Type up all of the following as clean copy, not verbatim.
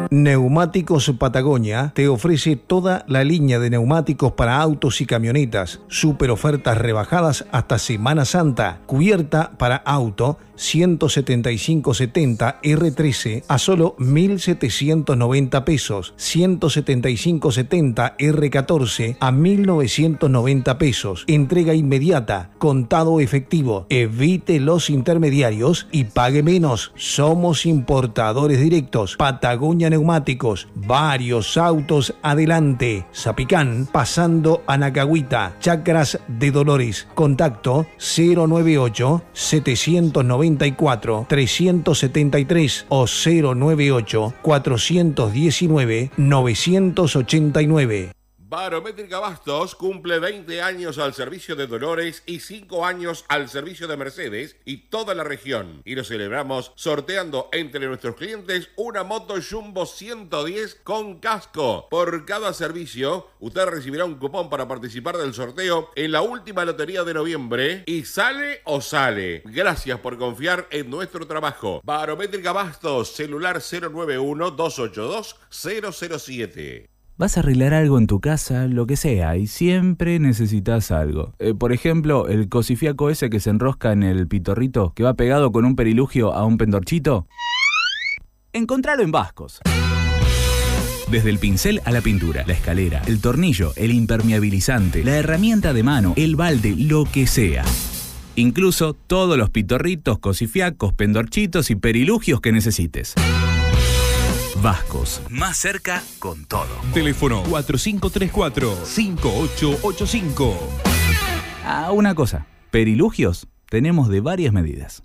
Neumáticos Patagonia te ofrece toda la línea de neumáticos para autos y camionetas. Super ofertas rebajadas hasta Semana Santa. Cubierta para auto 175/70 R13 a solo 1.790 pesos. 175/70 R14 a 1.990 pesos. Entrega inmediata. Contado efectivo. Evite los intermediarios y pague menos. Somos importadores directos. Patagonia Neumáticos. Varios autos adelante. Zapicán, pasando a Nacahuita. Chacras de Dolores. Contacto 098-794-373 o 098-419-989. Barométrica Bastos cumple 20 años al servicio de Dolores y 5 años al servicio de Mercedes y toda la región. Y lo celebramos sorteando entre nuestros clientes una moto Jumbo 110 con casco. Por cada servicio, usted recibirá un cupón para participar del sorteo en la última lotería de noviembre. Y sale o sale. Gracias por confiar en nuestro trabajo. Barométrica Bastos, celular 091-282-007. Vas a arreglar algo en tu casa, lo que sea, y siempre necesitas algo. Por ejemplo, el cosifiaco ese que se enrosca en el pitorrito, que va pegado con un perilugio a un pendorchito. Encontralo en Vascos. Desde el pincel a la pintura, la escalera, el tornillo, el impermeabilizante, la herramienta de mano, el balde, lo que sea. Incluso todos los pitorritos, cosifiacos, pendorchitos y perilugios que necesites. Vascos, más cerca con todo. Teléfono 4534-5885. Ah, una cosa, perilugios tenemos de varias medidas.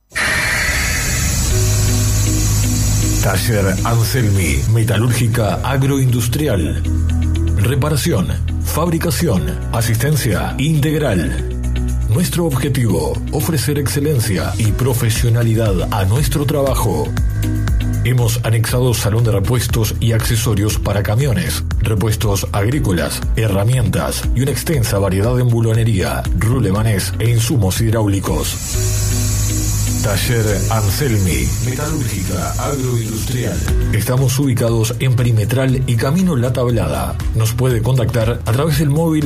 Taller Anselmi, metalúrgica agroindustrial. Reparación, fabricación, asistencia integral. Nuestro objetivo, ofrecer excelencia y profesionalidad a nuestro trabajo. Hemos anexado salón de repuestos y accesorios para camiones, repuestos agrícolas, herramientas y una extensa variedad en bulonería, rulemanés e insumos hidráulicos. Taller Anselmi, metalúrgica agroindustrial. Estamos ubicados en Perimetral y Camino La Tablada. Nos puede contactar a través del móvil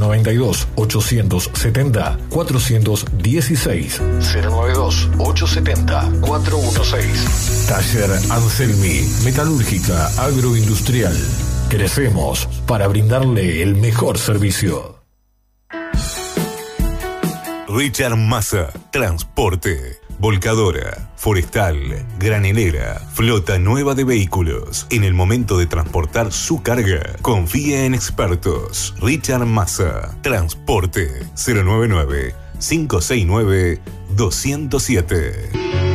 092-870-416. 092-870-416. Taller Anselmi, metalúrgica agroindustrial. Crecemos para brindarle el mejor servicio. Richard Massa, transporte. Volcadora, forestal, granelera, flota nueva de vehículos. En el momento de transportar su carga, confía en expertos. Richard Massa, transporte 099-569-207.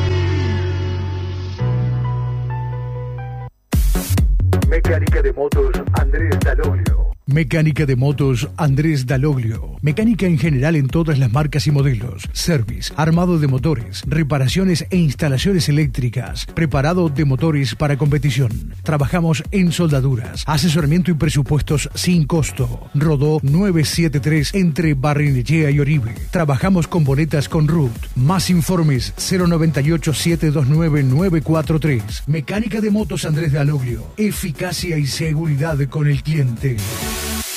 Mecánica de motos Andrés Daloglio. Mecánica de motos Andrés Daloglio. Mecánica en general en todas las marcas y modelos. Service, armado de motores, reparaciones e instalaciones eléctricas. Preparado de motores para competición. Trabajamos en soldaduras. Asesoramiento y presupuestos sin costo. Rodó 973 entre Barrenechea y Oribe. Trabajamos con boletas con RUT. Más informes 098-729-943. Mecánica de motos Andrés Daloglio. Eficacia y seguridad con el cliente.